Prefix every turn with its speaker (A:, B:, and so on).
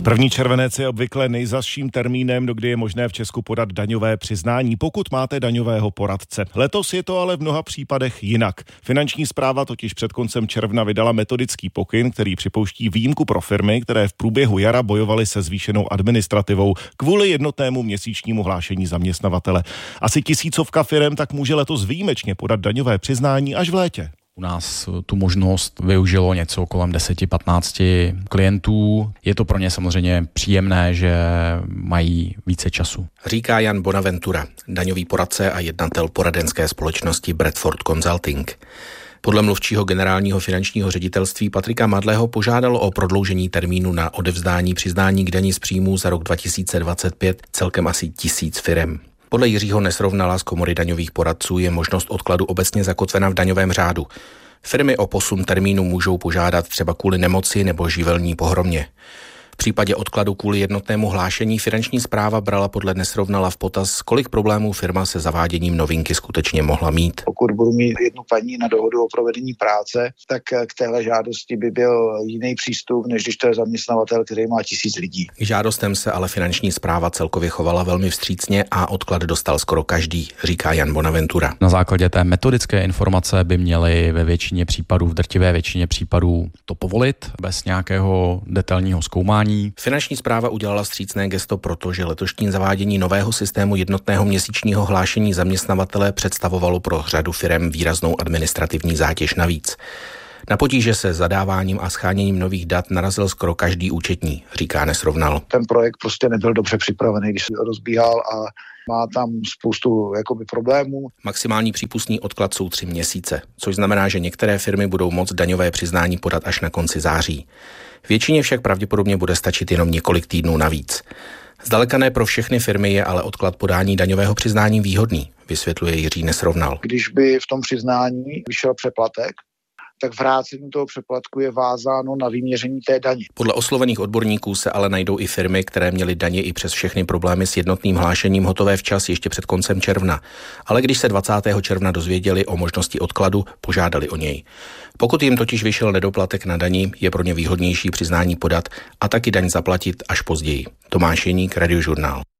A: 1. červenec je obvykle nejzazším termínem, dokdy je možné v Česku podat daňové přiznání, pokud máte daňového poradce. Letos je to ale v mnoha případech jinak. Finanční správa totiž před koncem června vydala metodický pokyn, který připouští výjimku pro firmy, které v průběhu jara bojovaly se zvýšenou administrativou kvůli jednotnému měsíčnímu hlášení zaměstnavatele. Asi 1000 firem tak může letos výjimečně podat daňové přiznání až v létě.
B: U nás tu možnost využilo něco kolem 10-15 klientů. Je to pro ně samozřejmě příjemné, že mají více času.
C: Říká Jan Bonaventura, daňový poradce a jednatel poradenské společnosti Bradford Consulting. Podle mluvčího generálního finančního ředitelství Patrika Madleho požádalo o prodloužení termínu na odevzdání přiznání k dani z příjmů za rok 2025 celkem asi 1000 firem. Podle Jiřího Nesrovnala z Komory daňových poradců je možnost odkladu obecně zakotvena v daňovém řádu. Firmy o posun termínu můžou požádat třeba kvůli nemoci nebo živelní pohromě. V případě odkladu kvůli jednotnému hlášení finanční správa brala podle Nesrovnala v potaz, kolik problémů firma se zaváděním novinky skutečně mohla mít.
D: Pokud budu mít jednu paní na dohodu o provedení práce, tak k téhle žádosti by byl jiný přístup, než když to je zaměstnavatel, který má 1000 lidí.
C: K žádostem se ale finanční správa celkově chovala velmi vstřícně a odklad dostal skoro každý, říká Jan Bonaventura.
B: Na základě té metodické informace by měli ve většině případů, v drtivé většině případů to povolit bez nějakého detailního zkoumání.
C: Finanční správa udělala vstřícné gesto, protože letošní zavádění nového systému jednotného měsíčního hlášení zaměstnavatele představovalo pro řadu firem výraznou administrativní zátěž navíc. Na potíže se zadáváním a sháněním nových dat narazil skoro každý účetní, říká Nesrovnal.
D: Ten projekt prostě nebyl dobře připravený, když se rozbíhal a má tam spoustu problémů.
C: Maximální přípustný odklad jsou 3 měsíce, což znamená, že některé firmy budou moct daňové přiznání podat až na konci září. Většině však pravděpodobně bude stačit jenom několik týdnů navíc. Zdaleka ne pro všechny firmy je ale odklad podání daňového přiznání výhodný, vysvětluje Jiří Nesrovnal.
D: Když by v tom přiznání vyšel přeplatek, tak vrácení toho přeplatku je vázáno na vyměření té daně.
C: Podle oslovených odborníků se ale najdou i firmy, které měly daně i přes všechny problémy s jednotným hlášením hotové včas ještě před koncem června. Ale když se 20. června dozvěděli o možnosti odkladu, požádali o něj. Pokud jim totiž vyšel nedoplatek na dani, je pro ně výhodnější přiznání podat a taky daň zaplatit až později. Tomáš Jeník, Radiožurnál.